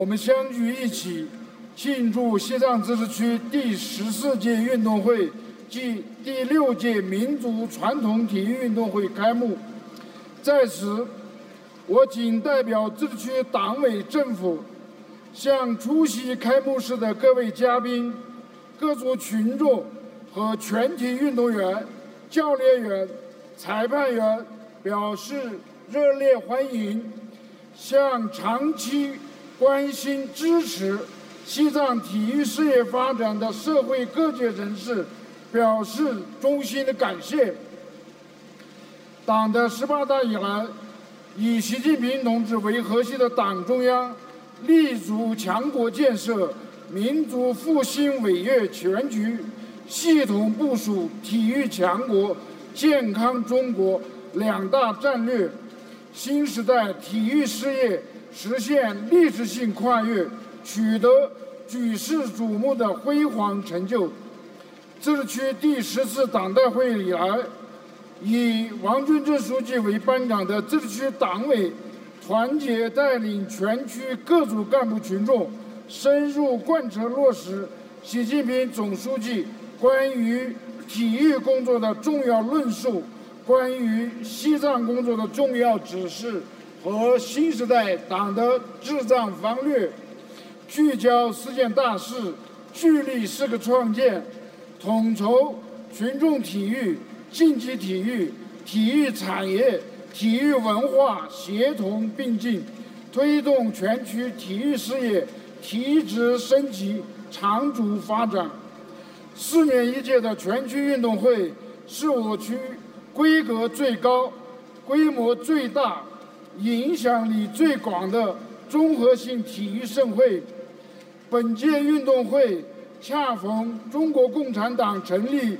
我们相聚一起庆祝西藏自治区第14届运动会暨第6届民族传统体育运动会开幕。在此，我谨代表自治区党委政府，向出席开幕式的各位嘉宾、各族群众和全体运动员、教练员、裁判员表示热烈欢迎，向长期关心支持西藏体育事业发展的社会各界人士表示衷心的感谢。党的18大以来，以习近平同志为核心的党中央立足强国建设、民族复兴伟业全局，系统部署体育强国、健康中国2大战略，新时代体育事业实现历史性跨越，取得举世瞩目的辉煌成就。自治区第10次党代会以来，以王军政书记为班长的自治区党委团结带领全区各族干部群众，深入贯彻落实习近平总书记关于体育工作的重要论述、关于西藏工作的重要指示和新时代党的治藏方略，聚焦4件大事，聚力4个创建，统筹群众体育、竞技体育、体育产业、体育文化协同并进，推动全区体育事业提质升级、长足发展。4年1届的全区运动会是我区规格最高、规模最大、影响力最广的综合性体育盛会。本届运动会恰逢中国共产党成立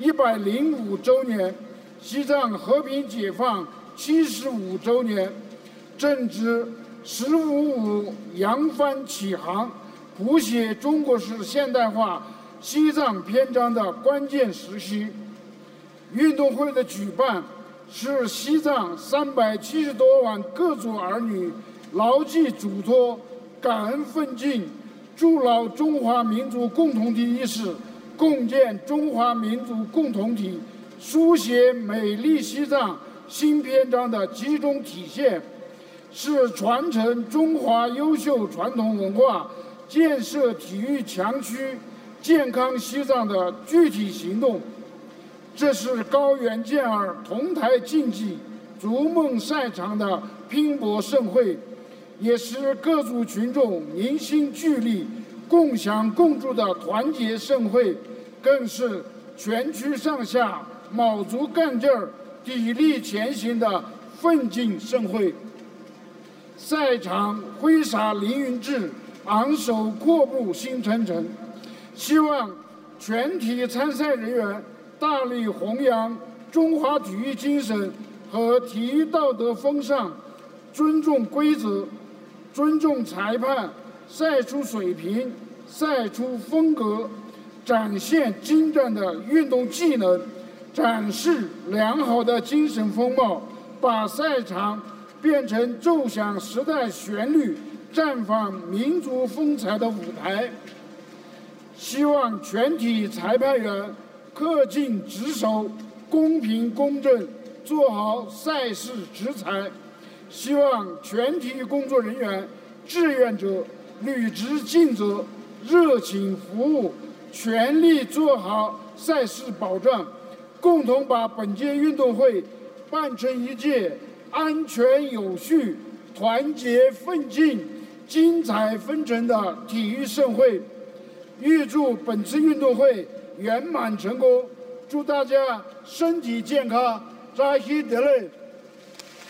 105周年、西藏和平解放75周年，正值“15·5”扬帆起航、谱写中国式现代化西藏篇章的关键时期。运动会的举办是西藏370多万各族儿女牢记嘱托、感恩奋进、筑牢中华民族共同体意识、共建中华民族共同体、书写美丽西藏新篇章的集中体现，是传承中华优秀传统文化、建设体育强区、健康西藏的具体行动。这是高原健儿同台竞技、逐梦赛场的拼搏盛会，也是各族群众凝心聚力、共享共筑的团结盛会，更是全区上下卯足干劲儿、砥砺前行的奋进盛会。赛场挥洒凌云志，昂首阔步新征程。希望全体参赛人员大力弘扬中华体育精神和体育道德风尚，尊重规则，尊重裁判，赛出水平，赛出风格，展现精湛的运动技能，展示良好的精神风貌，把赛场变成奏响时代旋律、绽放民族风采的舞台。希望全体裁判员恪尽职守，公平公正，做好赛事执裁。希望全体工作人员、志愿者履职尽责，热情服务，全力做好赛事保障，共同把本届运动会办成一届安全有序、团结奋进、精彩纷呈的体育盛会。预祝本次运动会圆满成功，祝大家身体健康，扎西德勒。